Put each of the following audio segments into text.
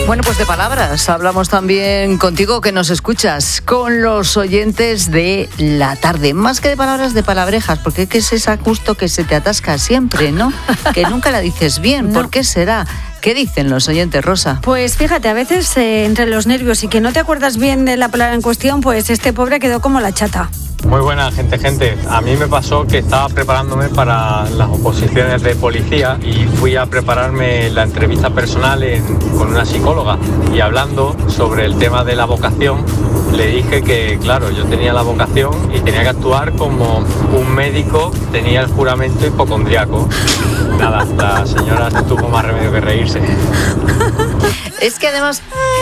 Bueno, pues de palabras hablamos también contigo que nos escuchas, con los oyentes de la tarde. Más que de palabras, de palabrejas, porque es esa justo que se te atasca siempre, ¿no? Que nunca la dices bien. ¿Por qué será? ¿Qué dicen los oyentes, Rosa? Pues fíjate, a veces entre los nervios y que no te acuerdas bien de la palabra en cuestión, pues este pobre quedó como la chata. Muy buena gente. A mí me pasó que estaba preparándome para las oposiciones de policía y fui a prepararme la entrevista personal con una psicóloga, y hablando sobre el tema de la vocación le dije que, claro, yo tenía la vocación y tenía que actuar como un médico tenía el juramento hipocondriaco. Nada, la señora no tuvo más remedio que reírse. Es que además...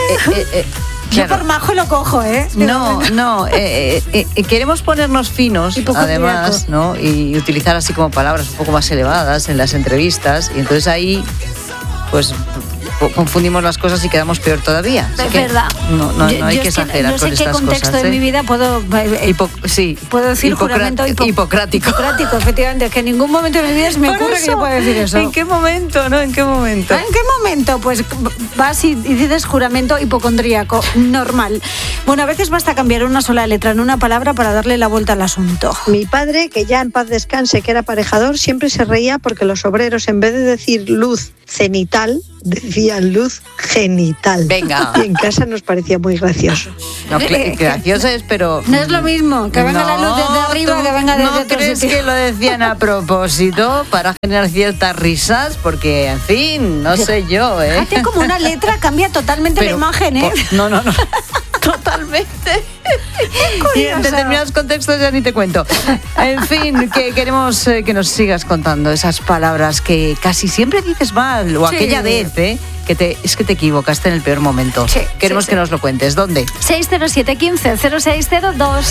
Yo por majo lo cojo, ¿eh? No, queremos ponernos finos, además, ¿no? Y utilizar así como palabras un poco más elevadas en las entrevistas, y entonces ahí, pues, confundimos las cosas y quedamos peor todavía. Es verdad. No hay que exagerar con estas cosas. No sé qué contexto de mi vida puedo decir juramento hipocrático. Hipocrático, efectivamente. Que en ningún momento de mi vida se me ocurre que yo pueda decir eso. ¿En qué momento, no? ¿En qué momento? ¿En qué momento? Pues vas y dices juramento hipocondríaco, normal. Bueno, a veces basta cambiar una sola letra en una palabra para darle la vuelta al asunto. Mi padre, que ya en paz descanse, que era aparejador, siempre se reía porque los obreros, en vez de decir luz cenital, decían luz genital. Venga. Y en casa nos parecía muy gracioso. No, gracioso es, pero... No es lo mismo que venga la luz desde arriba que venga desde otro ¿crees sitio? que lo decían a propósito para generar ciertas risas? Porque, en fin, no sé yo, ¿eh? Fíjate como una letra cambia totalmente la imagen, ¿eh? No. Totalmente. Y en determinados contextos ya ni te cuento. En fin, que queremos que nos sigas contando esas palabras que casi siempre dices mal, o aquella vez, es que te equivocaste en el peor momento. Sí, Queremos que nos lo cuentes. ¿Dónde? 607 15 0602.